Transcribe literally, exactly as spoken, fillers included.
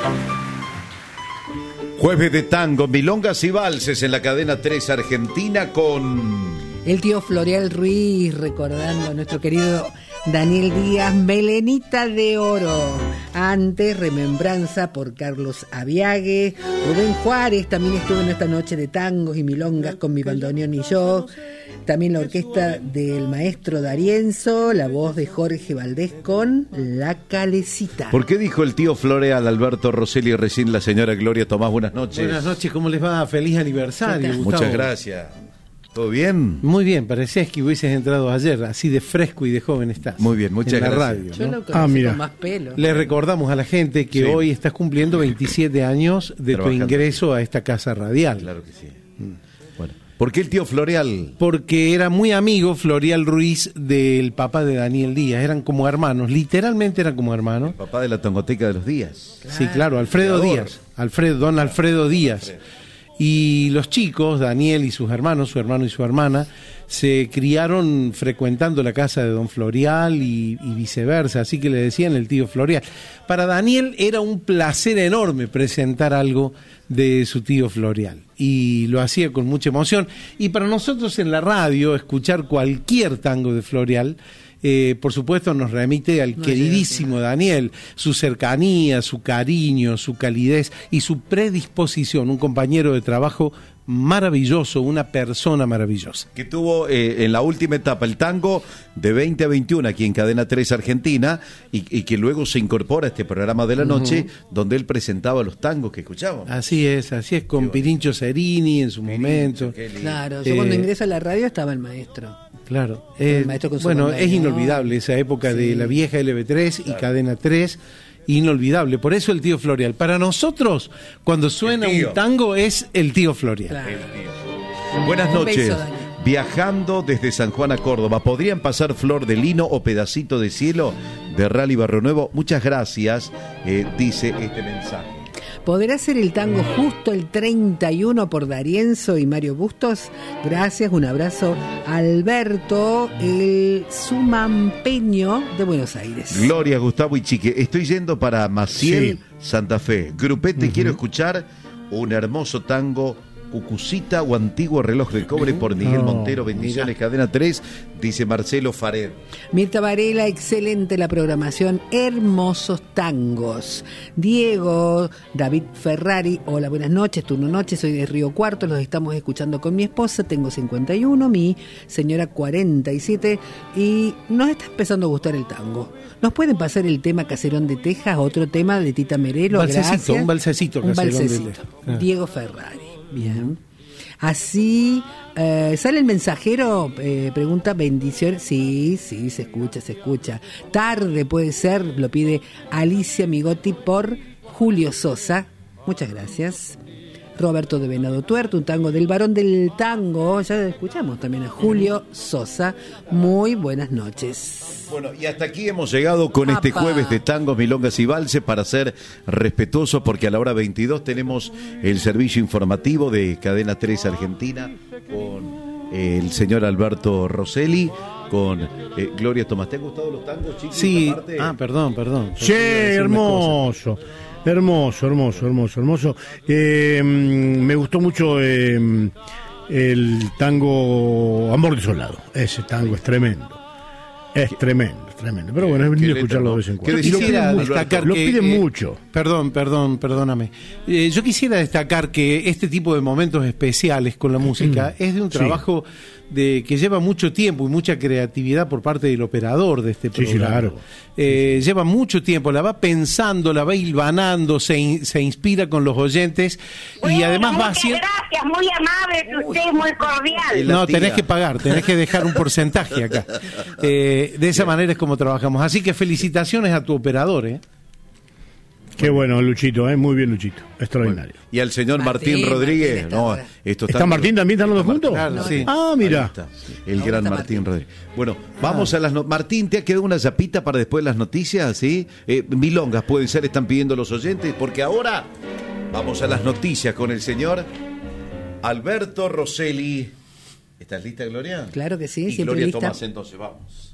Jueves de tango, milongas y valses en la cadena tres Argentina con... El tío Floreal Ruiz, recordando a nuestro querido Daniel Díaz, Melenita de Oro. Antes, Remembranza por Carlos Aviague. Rubén Juárez también estuvo en esta noche de tangos y milongas con mi bandoneón y yo. También la orquesta del maestro D'Arienzo, la voz de Jorge Valdés con La Calecita. ¿Por qué dijo el tío Floreal Alberto Rosselli y recién la señora Gloria Tomás? Buenas noches. Buenas noches, ¿cómo les va? Feliz aniversario, Gustavo. Muchas gracias. ¿Todo bien? Muy bien, parecías que hubieses entrado ayer, así de fresco y de joven estás. Muy bien, muchas en la gracias. radio, Yo ¿no? lo conocí Ah, mira. con más pelo. Le recordamos a la gente que Sí. hoy estás cumpliendo veintisiete años de Trabajando. tu ingreso a esta casa radial. Claro que sí. Bueno, ¿por qué el tío Floreal? Porque era muy amigo Floreal Ruiz del papá de Daniel Díaz, eran como hermanos, literalmente eran como hermanos. Papá de la Tangoteca de los Días. Sí, claro, Alfredo Creador. Díaz, Alfredo, don Alfredo Díaz. Y los chicos, Daniel y sus hermanos, su hermano y su hermana, se criaron frecuentando la casa de don Floreal y, y viceversa, así que le decían el tío Floreal. Para Daniel era un placer enorme presentar algo de su tío Floreal y lo hacía con mucha emoción. Y para nosotros en la radio, escuchar cualquier tango de Floreal, Eh, por supuesto nos remite al queridísimo Daniel, su cercanía, su cariño, su calidez y su predisposición, un compañero de trabajo maravilloso, una persona maravillosa. Que tuvo eh, en la última etapa el tango de veinte a veintiuno aquí en Cadena tres Argentina y, y que luego se incorpora a este programa de la noche uh-huh. donde él presentaba los tangos que escuchábamos. Así es, así es, con Pirincho Cerini en su Pirincho, momento. Claro, yo eh, cuando ingreso a la radio estaba el maestro. Claro, eh, bueno, es inolvidable esa época sí. de la vieja L B tres claro. y Cadena tres, inolvidable. Por eso el tío Floreal. Para nosotros, cuando suena un tango, es el tío Floreal. Claro. El tío. Buenas noches. Beso, viajando desde San Juan a Córdoba, ¿podrían pasar Flor de Lino o Pedacito de Cielo de Rally Barrio Nuevo? Muchas gracias, eh, dice este mensaje. ¿Podrá ser el tango justo el treinta y uno por D'Arienzo y Mario Bustos? Gracias, un abrazo. Alberto, el sumampeño de Buenos Aires. Gloria, Gustavo y Chique. Estoy yendo para Maciel, sí. Santa Fe. Grupete, uh-huh. quiero escuchar un hermoso tango, Cucucita o Antiguo Reloj de Cobre por Miguel oh, Montero. Bendiciones, mira. Cadena tres, dice Marcelo Fared. Mirta Varela, excelente la programación, hermosos tangos. Diego, David Ferrari, hola, buenas noches, turno noche, soy de Río Cuarto, los estamos escuchando con mi esposa, tengo cincuenta y uno, mi señora cuarenta y siete, y nos está empezando a gustar el tango. ¿Nos pueden pasar el tema Caserón de Texas, otro tema de Tita Merelo? Balsecito, gracias. un balsecito, un Caserón balsecito. de Texas. Ah. Diego Ferrari. Bien. Así, eh, ¿sale el mensajero? Eh, pregunta, bendiciones. Sí, sí, se escucha, se escucha. Tarde puede ser, lo pide Alicia Migotti por Julio Sosa. Muchas gracias. Roberto de Venado Tuerto, un tango del varón del tango. Ya escuchamos también a Julio Sosa. Muy buenas noches. Bueno, y hasta aquí hemos llegado con Apa. este jueves de tangos, milongas y valses, para ser respetuosos, porque a la hora veintidós tenemos el servicio informativo de Cadena tres Argentina con eh, el señor Alberto Rosselli, con eh, Gloria Tomás. ¿Te han gustado los tangos, chicos? Sí, ah, perdón, perdón. Sí, hermoso. Hermoso, hermoso, hermoso, hermoso. Eh, me gustó mucho eh, el tango Amor Desolado. Ese tango es tremendo. Es tremendo, es tremendo. Pero bueno, es lindo escucharlo de vez en cuando. Yo quisiera destacar lo que, piden eh, mucho. Perdón, perdón, perdóname. Eh, yo quisiera destacar que este tipo de momentos especiales con la música mm. es de un trabajo sí. de que lleva mucho tiempo y mucha creatividad por parte del operador de este programa. Sí, sí, claro. Eh, lleva mucho tiempo, la va pensando, la va hilvanando, se, in, se inspira con los oyentes bueno, y además va muchas haciendo... gracias, muy amable, usted es muy cordial. No, tenés que pagar, tenés que dejar un porcentaje acá. Eh, de esa manera es como trabajamos. Así que felicitaciones a tu operador, ¿eh? Qué bueno, Luchito, ¿eh? Muy bien, Luchito. Extraordinario. Bueno, y al señor Martín, Martín Rodríguez. Martín no, está esto ¿Está Martín también están los dos juntos? Claro, sí. Ah, mira. El Ahora gran Martín, Martín Rodríguez. Bueno, vamos ah. a las no- Martín, ¿te ha quedado una zapita para después las noticias? ¿Sí? Eh, milongas pueden ser, están pidiendo los oyentes, porque ahora vamos a las noticias con el señor Alberto Rosselli. ¿Estás lista, Gloria? Claro que sí, y siempre Gloria lista. Tomás, entonces vamos.